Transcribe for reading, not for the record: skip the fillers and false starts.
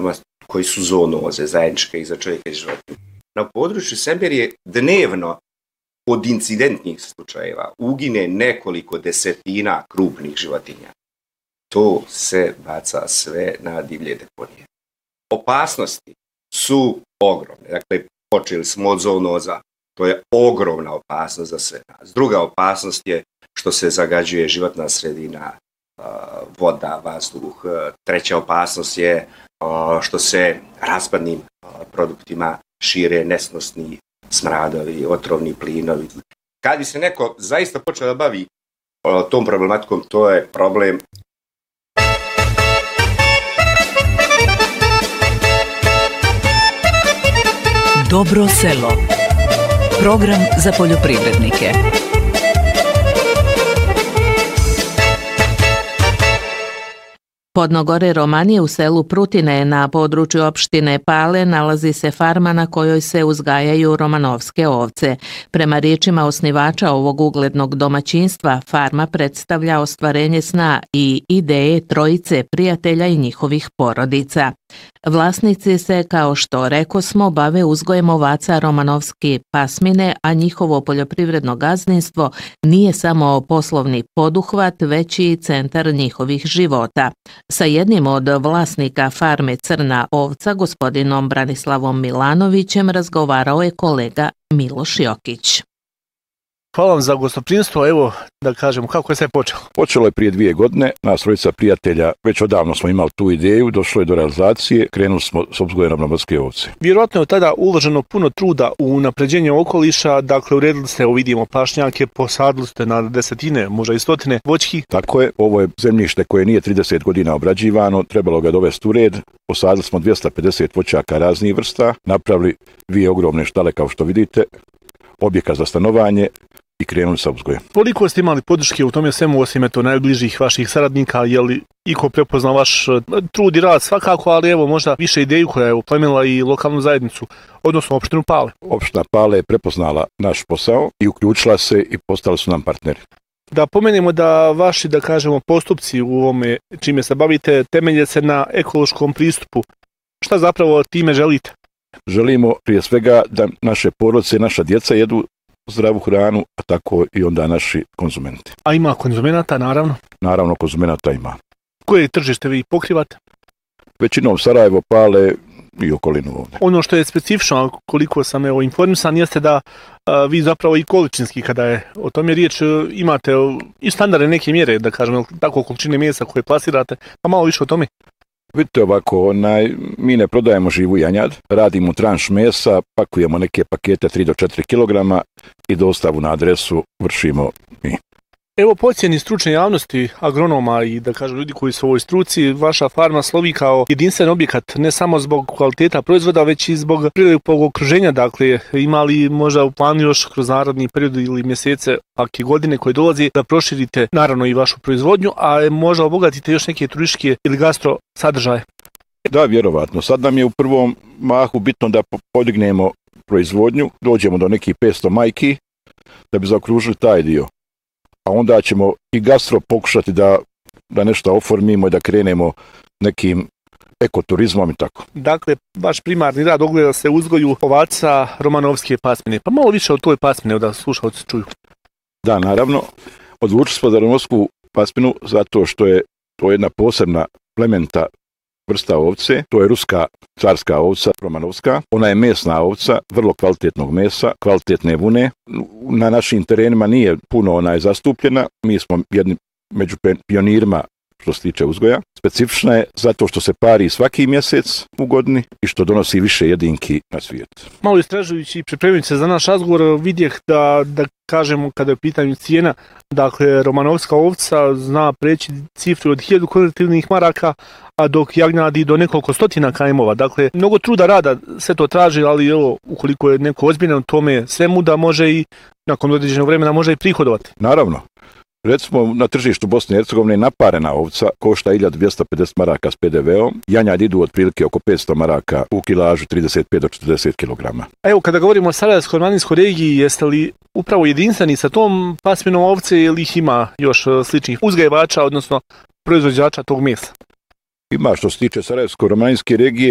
bolestima koji su zoonoze, zajedničke i za čovjeka i životinju. Na području Semberije dnevno od incidentnih slučajeva ugine nekoliko desetina krupnih životinja. To se baca sve na divlje deponije. Opasnosti su ogromne. Dakle, počeli smo od zoonoza, to je ogromna opasnost za sve nas. Druga opasnost je što se zagađuje životna sredina, voda, vazduh. Treća opasnost je što se raspadnim produktima šire nesnosni smradovi, otrovni plinovi. Kad bi se neko zaista počeo da bavi tom problematikom, to je problem. Dobro selo. Program za poljoprivrednike. Podnogore Romanije u selu Prutine na području opštine Pale nalazi se farma na kojoj se uzgajaju romanovske ovce. Prema riječima osnivača ovog uglednog domaćinstva, farma predstavlja ostvarenje sna i ideje trojice prijatelja i njihovih porodica. Vlasnici se, kao što rekosmo, bave uzgojem ovaca romanovske pasmine, a njihovo poljoprivredno gazdinstvo nije samo poslovni poduhvat, već i centar njihovih života. Sa jednim od vlasnika farme Crna ovca, gospodinom Branislavom Milanovićem, razgovarao je kolega Miloš Jokić. Hvala vam za gostoprimstvo. Evo, da kažemo, kako je sve počelo? Počelo je prije 2 godine. Nas trojica prijatelja, već odavno smo imali tu ideju, došlo je do realizacije, krenuli smo s uzgojem romanovske ovce. Vjerojatno je tada uloženo puno truda u unapređenje okoliša, dakle uredili ste, vidimo, pašnjake, posadili ste na desetine, možda i stotine voćki. Tako je, ovo je zemljište koje nije 30 godina obrađivano, trebalo ga dovesti u red. Posadili smo 250 voćaka raznih vrsta, napravili 2 ogromne štale kao što vidite, objekat za stanovanje i krenuli sa uzgojem. Koliko ste imali podrške u tome svemu, osim najbližih vaših saradnika? Je li iko prepoznao vaš trud i rad svakako, ali evo možda više ideju koja je uplemenila i lokalnu zajednicu, odnosno opštinu Pale? Opština Pale je prepoznala naš posao i uključila se i postali su nam partneri. Da pomenemo da vaši, da kažemo, postupci u ovome čime se bavite temelje se na ekološkom pristupu. Šta zapravo time želite? Želimo prije svega da naše porodice i naša djeca jedu zdravu hranu, a tako i onda naši konzumenti. A ima konzumenata, naravno? Naravno, konzumenata ima. Koje tržište vi pokrivate? Većinom Sarajevo, Pale i okolinu ovdje. Ono što je specifično, koliko sam informisan, jeste da vi zapravo i količinski, kada je o tome riječ, imate i standardne neke mjere, da kažem, tako količine mjesa koje plasirate, pa malo više o tome. Vidite ovako, mi ne prodajemo živu janjad, radimo tranš mesa, pakujemo neke pakete 3 do 4 kg i dostavu na adresu vršimo mi. Evo, po ocjeni stručne javnosti, agronoma i da kažem ljudi koji su u ovoj struci, vaša farma slovi kao jedinstven objekat, ne samo zbog kvaliteta proizvoda, već i zbog prilijepog okruženja. Dakle, ima li možda u planu još kroz naredni period ili mjesece, pak i godine koje dolazi, da proširite naravno i vašu proizvodnju, a možda obogatite još neke turističke ili gastro sadržaje? Da, vjerovatno. Sad nam je u prvom mahu bitno da podignemo proizvodnju, dođemo do nekih 500 majki da bi zaokružili taj dio. A onda ćemo i gastro pokušati da nešto oformimo i da krenemo nekim ekoturizmom i tako. Dakle, vaš primarni rad ogleda se uzgoju ovaca romanovske pasmine. Pa malo više o toj pasmine da slušalci čuju. Da, naravno. Odlučili smo za romanovsku pasminu zato što je to jedna posebna plementa vrsta ovce. To je ruska carska ovca, romanovska. Ona je mesna ovca, vrlo kvalitetnog mesa, kvalitetne vune. Na našim terenima nije puno zastupljena. Mi smo jedni među pionirima što se tiče uzgoja. Specifična je zato što se pari svaki mjesec u godini i što donosi više jedinki na svijet. Malo istražujući i pripremajući se za naš razgovor, vidjeh da kažemo kada je u pitanju cijena, dakle romanovska ovca zna preći cifru od 1000 konvertibilnih maraka, a dok jagnjadi do nekoliko stotina kajmova. Dakle, mnogo truda rada sve to traži, ali evo, ukoliko je neko ozbiljan u tome svemu, da može i nakon određenog vremena može i prihodovati. Naravno. Recimo na tržištu Bosne i Hercegovine naparena ovca košta 1250 maraka s PDV-om, janjad idu otprilike oko 500 maraka u kilažu 35 do 40 kg. A evo, kada govorimo o Sarajevsko-romanijskoj regiji, jeste li upravo jedinstveni sa tom pasminom ovce ili ih ima još sličnih uzgajivača, odnosno proizvođača tog mesa? Ima što se tiče Sarajevsko-romanijske regije,